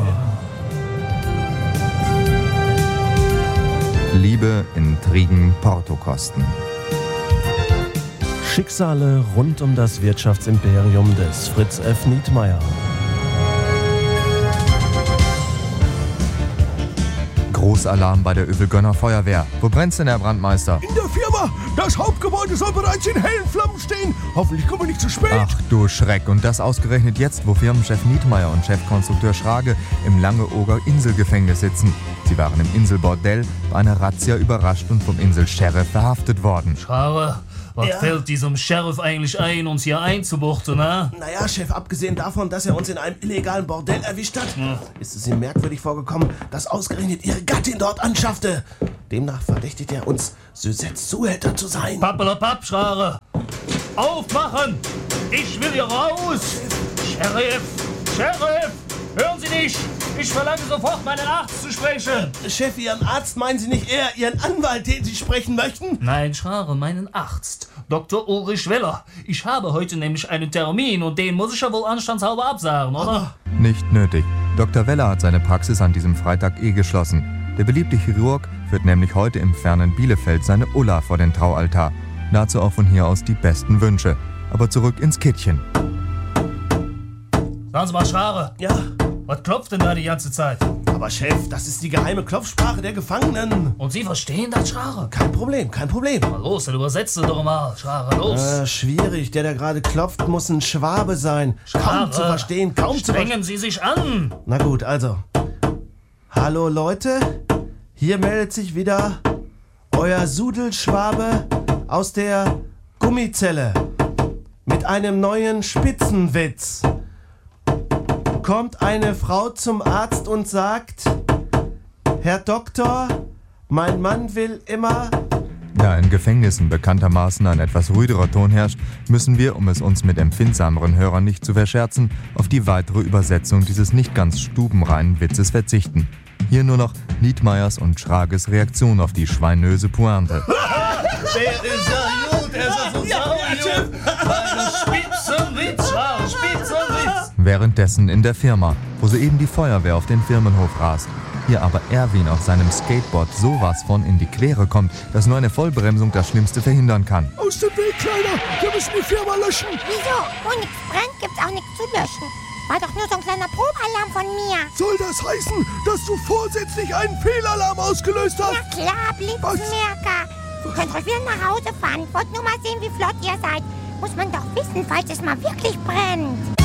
Liebe, Intrigen, Portokosten. Schicksale rund um das Wirtschaftsimperium des Fritz F. Nietmeyer. Großalarm bei der Övelgönner Feuerwehr. Wo brennt's denn, Herr Brandmeister? In der Firma! Das Hauptgebäude soll bereits in hellen Flammen stehen. Hoffentlich kommen wir nicht zu spät. Ach du Schreck. Und das ausgerechnet jetzt, wo Firmenchef Nietmeyer und Chefkonstrukteur Schrage im Langeoger Inselgefängnis sitzen. Sie waren im Inselbordell bei einer Razzia überrascht und vom Insel-Sheriff verhaftet worden. Schrage, was fällt diesem Sheriff eigentlich ein, uns hier einzubuchten, ne? Naja, Chef, abgesehen davon, dass er uns in einem illegalen Bordell erwischt hat, ist es ihm merkwürdig vorgekommen, dass ausgerechnet Ihre Gattin dort anschaffte. Demnach verdächtigt er uns, Susettes Zuhälter zu sein. Pappelapapp, Schrage! Aufmachen! Ich will hier raus! Sheriff! Sheriff! Hören Sie nicht! Ich verlange sofort, meinen Arzt zu sprechen! Chef, Ihren Arzt meinen Sie nicht eher Ihren Anwalt, den Sie sprechen möchten? Nein, Schrage, meinen Arzt. Dr. Ulrich Weller. Ich habe heute nämlich einen Termin und den muss ich ja wohl anstandshalber absagen, oder? Nicht nötig. Dr. Weller hat seine Praxis an diesem Freitag geschlossen. Der beliebte Chirurg führt nämlich heute im fernen Bielefeld seine Ulla vor den Traualtar. Dazu auch von hier aus die besten Wünsche. Aber zurück ins Kittchen. Sagen Sie mal, Schrage. Ja. Was klopft denn da die ganze Zeit? Aber Chef, das ist die geheime Klopfsprache der Gefangenen. Und Sie verstehen das, Schrage? Kein Problem, kein Problem. Na los, dann übersetze doch mal, Schrage, los. Schwierig, der gerade klopft, muss ein Schwabe sein. Kaum zu verstehen, kaum zu verstehen. Strengen Sie sich an. Na gut, also. Hallo Leute, hier meldet sich wieder euer Sudelschwabe aus der Gummizelle mit einem neuen Spitzenwitz. Kommt eine Frau zum Arzt und sagt: Herr Doktor, mein Mann will immer... Da in Gefängnissen bekanntermaßen ein etwas rüderer Ton herrscht, müssen wir, um es uns mit empfindsameren Hörern nicht zu verscherzen, auf die weitere Übersetzung dieses nicht ganz stubenreinen Witzes verzichten. Hier nur noch Nietmeyers und Schrages Reaktion auf die schweinöse Pointe. Der ist ja gut, er ist so saugut. Spitzenwitz, Spitzenwitz. Währenddessen in der Firma, wo soeben die Feuerwehr auf den Firmenhof rast. Hier aber Erwin auf seinem Skateboard sowas von in die Quere kommt, dass nur eine Vollbremsung das Schlimmste verhindern kann. Aus dem Weg, Kleiner! Wir müssen die Firma löschen! Wieso? Wo nichts brennt, gibt's auch nichts zu löschen. War doch nur so ein kleiner Probealarm von mir. Soll das heißen, dass du vorsätzlich einen Fehlalarm ausgelöst hast? Na klar, Blitzmerker. Ihr könnt euch wieder nach Hause fahren. Wollt nur mal sehen, wie flott ihr seid. Muss man doch wissen, falls es mal wirklich brennt.